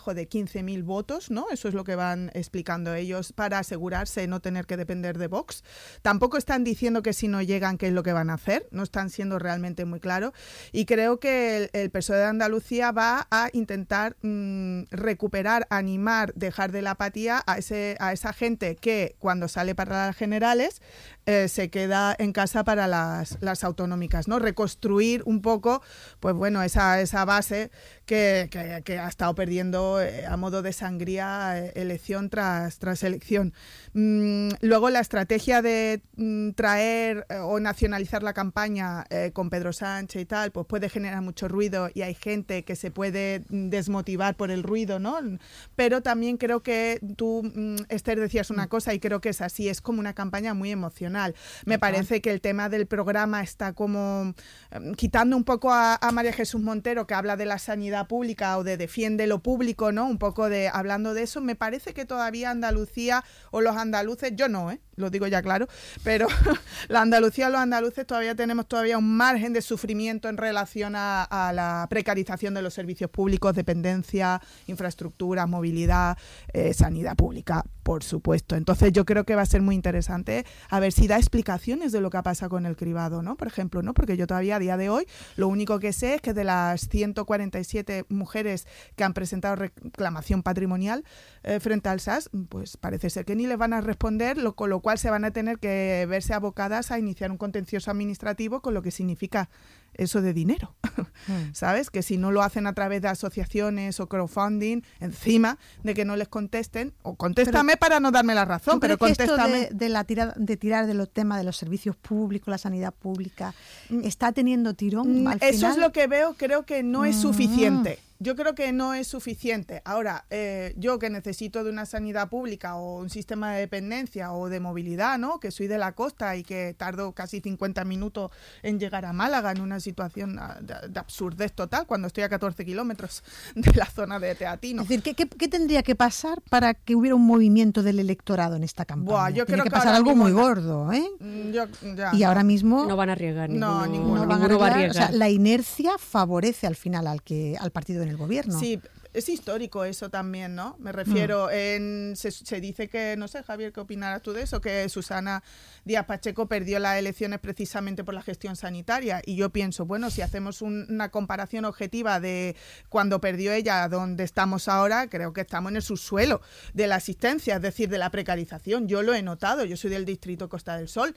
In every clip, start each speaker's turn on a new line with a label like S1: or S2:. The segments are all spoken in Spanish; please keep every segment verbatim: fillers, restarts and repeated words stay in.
S1: de quince mil votos, ¿no? Eso es lo que van explicando ellos para asegurarse de no tener que depender de Vox. Tampoco están diciendo que si no llegan, qué es lo que van a hacer. No están siendo realmente muy claros. Y creo que el, el P S O E de Andalucía va a intentar mmm, recuperar, animar, dejar de la apatía a, ese, a esa gente que cuando sale para las generales eh, se queda en casa para las, las autonómicas, ¿no? Reconstruir un poco, pues bueno, esa, esa base que, que, que ha estado perdiendo a modo de sangría elección tras, tras elección. Mm, luego la estrategia de mm, traer eh, o nacionalizar la campaña eh, con Pedro Sánchez y tal, pues puede generar mucho ruido y hay gente que se puede desmotivar por el ruido, ¿no? Pero también creo que tú, mm, Esther, decías una cosa y creo que es así, es como una campaña muy emocional. Me Ajá. parece que el tema del programa está como eh, quitando un poco a, a María Jesús Montero, que habla de la sanidad pública o de defiende lo público, ¿no? Un poco de hablando de eso, me parece que todavía Andalucía o los andaluces, yo no, ¿eh? Lo digo ya claro, pero la Andalucía o los andaluces todavía tenemos todavía un margen de sufrimiento en relación a, a la precarización de los servicios públicos, dependencia, infraestructura, movilidad, eh, sanidad pública, por supuesto. Entonces yo creo que va a ser muy interesante a ver si da explicaciones de lo que ha pasado con el cribado, ¿no? Por ejemplo, ¿no? Porque yo todavía a día de hoy lo único que sé es que de las ciento cuarenta y siete mujeres que han presentado reclamación patrimonial eh, frente al S A S, pues parece ser que ni les van a responder, lo, con lo cual se van a tener que verse abocadas a iniciar un contencioso administrativo con lo que significa eso de dinero, mm. ¿sabes? Que si no lo hacen a través de asociaciones o crowdfunding, encima de que no les contesten, o contéstame pero, para no darme la razón, pero contéstame.
S2: Esto de, de, la tira, de tirar de los temas de los servicios públicos, la sanidad pública, ¿está teniendo tirón al
S1: Eso
S2: final?
S1: Es lo que veo, creo que no es
S2: mm.
S1: suficiente. Yo creo que no es suficiente. Ahora, eh, yo que necesito de una sanidad pública o un sistema de dependencia o de movilidad, ¿no? Que soy de la costa y que tardo casi cincuenta minutos en llegar a Málaga en una situación de, de absurdez total cuando estoy a catorce kilómetros de la zona de Teatino.
S2: Es decir, ¿qué, qué, qué tendría que pasar para que hubiera un movimiento del electorado en esta campaña?
S1: Buah, yo
S2: Tiene
S1: creo
S2: que
S1: que
S2: pasar algo muy
S1: la...
S2: gordo, ¿eh?
S1: Yo, ya,
S2: y
S1: no.
S2: ahora mismo...
S3: No van a arriesgar ninguno.
S1: No, ninguno.
S2: No van a
S3: ninguno va a
S2: arriesgar.
S3: arriesgar.
S2: O sea, la inercia favorece al final al, que, al partido en el gobierno.
S1: Sí, es histórico eso también, ¿no? Me refiero, mm. en, se, se dice que, no sé, Javier, ¿qué opinarás tú de eso? Que Susana Díaz Pacheco perdió las elecciones precisamente por la gestión sanitaria. Y yo pienso, bueno, si hacemos un, una comparación objetiva de cuando perdió ella a donde estamos ahora, creo que estamos en el subsuelo de la asistencia, es decir, de la precarización. Yo lo he notado, yo soy del distrito Costa del Sol.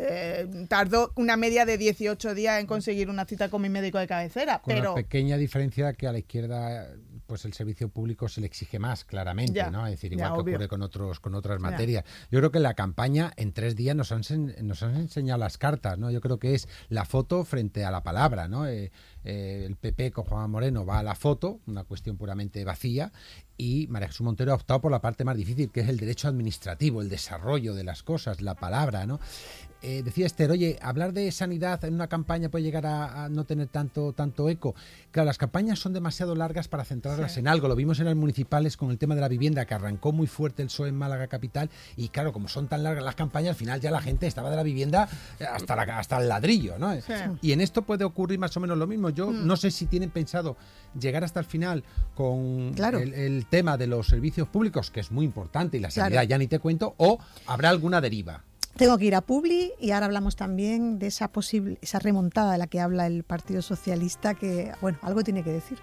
S1: Eh, tardó una media de dieciocho días en conseguir una cita con mi médico de cabecera.
S4: Con
S1: pero
S4: la pequeña diferencia que a la izquierda... pues el servicio público se le exige más, claramente, ya, ¿no? Es decir, igual ya, que obvio. ocurre con otros con otras materias. Ya. Yo creo que en la campaña, en tres días, nos han, nos han enseñado las cartas, ¿no? Yo creo que es la foto frente a la palabra, ¿no? Eh, eh, el P P con Juan Moreno va a la foto, una cuestión puramente vacía, y María Jesús Montero ha optado por la parte más difícil, que es el derecho administrativo, el desarrollo de las cosas, la palabra, ¿no? Eh, decía Esther, oye, hablar de sanidad en una campaña puede llegar a, a no tener tanto tanto eco. Claro, las campañas son demasiado largas para centrarlas sí. en algo. Lo vimos en las municipales con el tema de la vivienda, que arrancó muy fuerte el P S O E en Málaga capital, y claro, como son tan largas las campañas, al final ya la gente estaba de la vivienda hasta, la, hasta el ladrillo, ¿no? Sí. Y en esto puede ocurrir más o menos lo mismo. Yo mm. no sé si tienen pensado llegar hasta el final con claro. el, el tema de los servicios públicos, que es muy importante, y la sanidad claro. ya ni te cuento, o habrá alguna deriva.
S2: Tengo que ir a Publi y ahora hablamos también de esa posible esa remontada de la que habla el Partido Socialista, que, bueno, algo tiene que decir.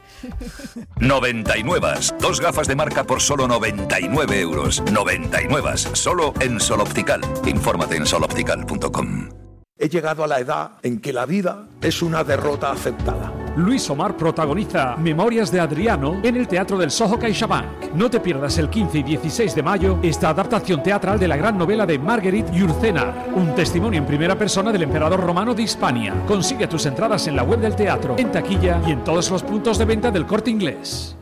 S5: noventa y nueve. Dos gafas de marca por solo noventa y nueve euros. noventa y nueve. Solo en Sol Optical. Infórmate en sol optical punto com.
S6: He llegado a la edad en que la vida es una derrota aceptada.
S7: Luis Omar protagoniza Memorias de Adriano en el Teatro del Soho CaixaBank. No te pierdas el quince y dieciséis de mayo esta adaptación teatral de la gran novela de Marguerite Yourcenar, un testimonio en primera persona del emperador romano de Hispania. Consigue tus entradas en la web del teatro, en taquilla y en todos los puntos de venta del Corte Inglés.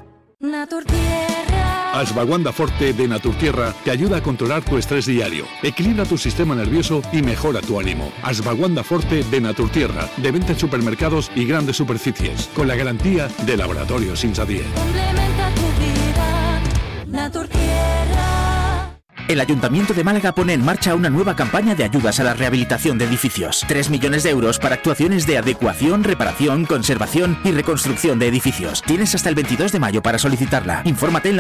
S8: Ashwagandha Forte de Naturtierra te ayuda a controlar tu estrés diario, equilibra tu sistema nervioso y mejora tu ánimo. Ashwagandha Forte de Naturtierra, de venta en supermercados y grandes superficies, con la garantía de Laboratorios Insadier.
S9: Complementa tu vida, Naturtierra.
S3: El Ayuntamiento de Málaga pone en marcha una nueva campaña de ayudas a la rehabilitación de edificios. tres millones de euros para actuaciones de adecuación, reparación, conservación y reconstrucción de edificios. Tienes hasta el veintidós de mayo para solicitarla. Infórmate en